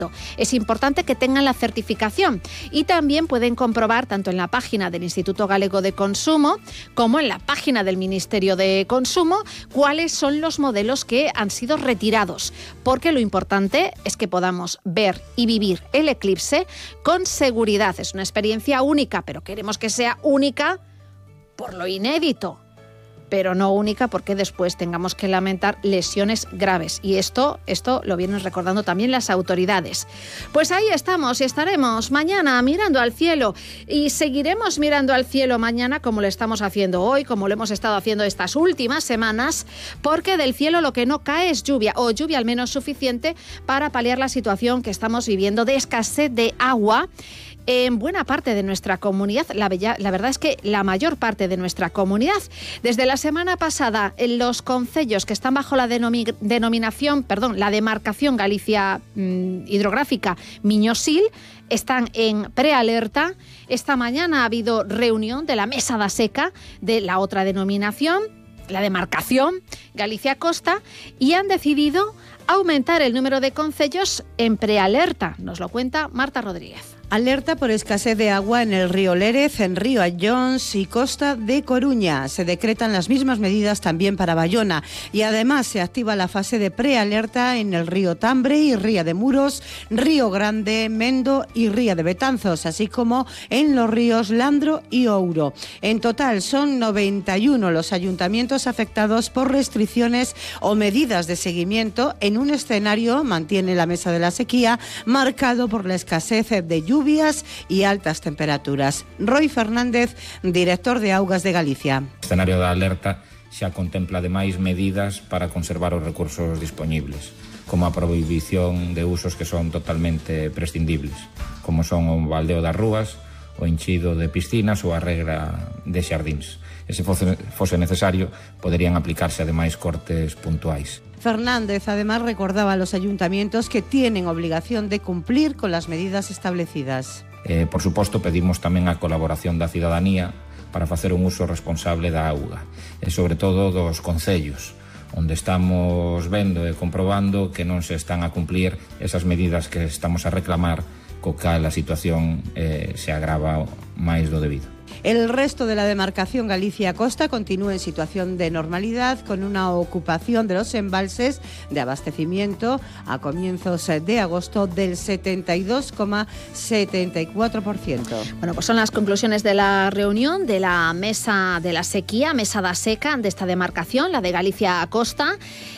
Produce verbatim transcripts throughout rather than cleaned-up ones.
Es importante que tengan la certificación y también pueden comprobar tanto en la página del Instituto Galego de Consumo como en la página del Ministerio de Consumo cuáles son los modelos que han sido retirados, porque lo importante es que podamos ver y vivir el eclipse con seguridad. Es una experiencia única, pero queremos que sea única por lo inédito, pero no única porque después tengamos que lamentar lesiones graves. Y esto, esto lo vienen recordando también las autoridades. Pues ahí estamos y estaremos mañana mirando al cielo y seguiremos mirando al cielo mañana como lo estamos haciendo hoy, como lo hemos estado haciendo estas últimas semanas, porque del cielo lo que no cae es lluvia, o lluvia al menos suficiente para paliar la situación que estamos viviendo de escasez de agua en buena parte de nuestra comunidad. La, bella, la verdad es que la mayor parte de nuestra comunidad. Desde la semana pasada, en los concellos que están bajo la denomi- denominación, perdón, la demarcación Galicia mmm, hidrográfica Miñosil, están en prealerta. Esta mañana ha habido reunión de la Mesa da Seca de la otra denominación, la demarcación Galicia Costa, y han decidido aumentar el número de concellos en prealerta. Nos lo cuenta Marta Rodríguez. Alerta por escasez de agua en el río Lérez, en Río Ayllóns y Costa de Coruña. Se decretan las mismas medidas también para Bayona y además se activa la fase de prealerta en el río Tambre y Ría de Muros, Río Grande, Mendo y Ría de Betanzos, así como en los ríos Landro y Ouro. En total son noventa y uno los ayuntamientos afectados por restricciones o medidas de seguimiento en un escenario, mantiene la Mesa de la Sequía, marcado por la escasez de lluvia lluvias y altas temperaturas. Roy Fernández, director de Augas de Galicia. O escenario da alerta xa contempla ademais medidas para conservar os recursos dispoñibles, como a prohibición de usos que son totalmente prescindibles, como son o baldeo das rúas, o enchido de piscinas ou a regra de xardíns. E se fose, fose necesario, poderían aplicarse ademais cortes puntuais. Fernández además recordaba a los ayuntamientos que tienen obligación de cumplir con las medidas establecidas. Eh, por suposto, pedimos tamén a colaboración da cidadanía para facer un uso responsable da auga, e sobre todo dos concellos, onde estamos vendo e comprobando que non se están a cumplir esas medidas que estamos a reclamar, co cal a situación eh, se agrava máis do debido. El resto de la demarcación Galicia-Costa continúa en situación de normalidad, con una ocupación de los embalses de abastecimiento a comienzos de agosto del setenta y dos coma setenta y cuatro por ciento. Bueno, pues son las conclusiones de la reunión de la Mesa de la Sequía, Mesa da Seca, de esta demarcación, la de Galicia-Costa.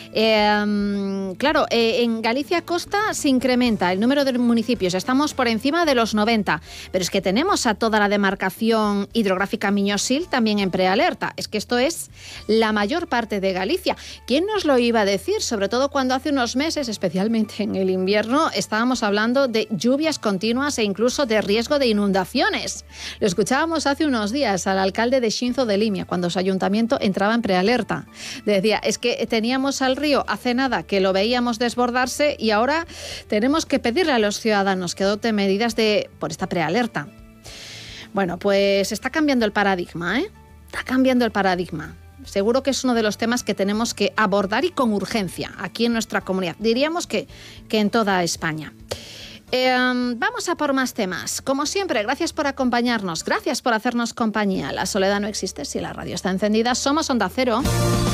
Eh, claro, eh, en Galicia Costa se incrementa el número de municipios, estamos por encima de los noventa, pero es que tenemos a toda la demarcación hidrográfica Miñosil también en prealerta. Es que esto es la mayor parte de Galicia. ¿Quién nos lo iba a decir? Sobre todo cuando hace unos meses, especialmente en el invierno, estábamos hablando de lluvias continuas e incluso de riesgo de inundaciones. Lo escuchábamos hace unos días al alcalde de Xinzo de Limia, cuando su ayuntamiento entraba en prealerta. Decía, es que teníamos al río hace nada que lo veíamos desbordarse y ahora tenemos que pedirle a los ciudadanos que adopten medidas de por esta prealerta. Bueno, pues está cambiando el paradigma, ¿eh? Está cambiando el paradigma. Seguro que es uno de los temas que tenemos que abordar y con urgencia aquí en nuestra comunidad. Diríamos que, que en toda España. Eh, vamos a por más temas. Como siempre, gracias por acompañarnos, gracias por hacernos compañía. La soledad no existe si la radio está encendida. Somos Onda Cero.